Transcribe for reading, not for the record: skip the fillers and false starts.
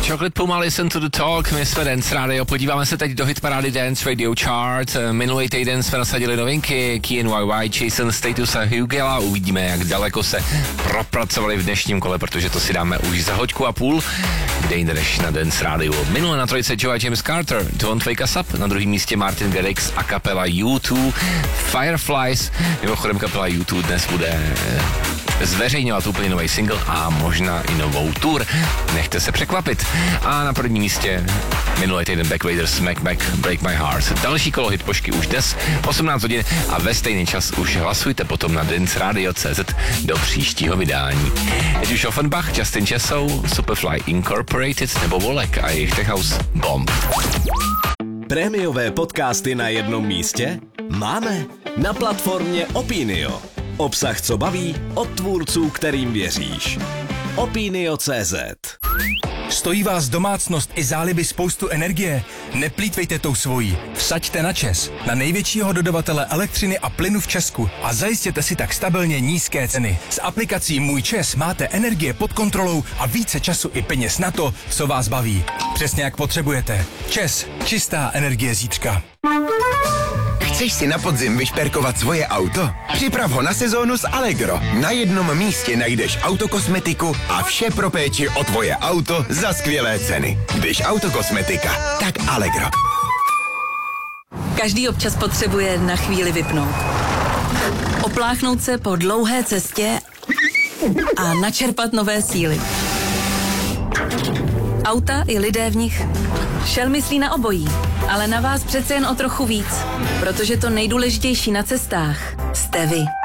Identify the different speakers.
Speaker 1: Chocolate Puma, Listen to the Talk, my jsme Dance Radio, podíváme se teď do hitparády Dance Radio Chart. Minulý týden jsme nasadili novinky KNYY, Jason Status a Hugela, uvidíme, jak daleko se propracovali v dnešním kole, protože to si dáme už za hoďku a půl, kde jinde než na Dance Radio. Minule na trojce Joe a James Carter, Don't Wake Us Up, na druhém místě Martin Garrix a kapela U2, Fireflies, mimochodem kapela U2 dnes bude zveřejňovat úplně nový single a možná i novou tour. Nechte se překvapit. A na prvním místě minulý týden Back Vader, Smack Back, Break My Heart. Další kolo hitpošky už dnes 18 hodin a ve stejný čas už hlasujte potom na danceradio.cz do příštího vydání. Ať už Offenbach, Justin Chesou, Superfly Incorporated nebo Volek a jejich Tech House Bomb.
Speaker 2: Prémiové podcasty na jednom místě? Máme na platformě Opinio. Obsah, co baví, od tvůrců, kterým věříš. Opinio.cz.
Speaker 3: Stojí vás domácnost i záliby spoustu energie? Neplýtvejte tou svojí. Vsaďte na ČEZ, na největšího dodavatele elektřiny a plynu v Česku a zajistěte si tak stabilně nízké ceny. S aplikací Můj ČEZ máte energie pod kontrolou a více času i peněz na to, co vás baví. Přesně jak potřebujete. ČEZ, čistá energie zítřka.
Speaker 4: Chceš si na podzim vyšperkovat svoje auto? Připrav ho na sezónu s Allegro. Na jednom místě najdeš autokosmetiku a vše pro péči o tvoje auto za skvělé ceny. Když autokosmetika, tak Allegro.
Speaker 5: Každý občas potřebuje na chvíli vypnout. Opláchnout se po dlouhé cestě a načerpat nové síly. Auta i lidé v nich. Shell myslí na obojí, ale na vás přece jen o trochu víc, protože to nejdůležitější na cestách jste vy.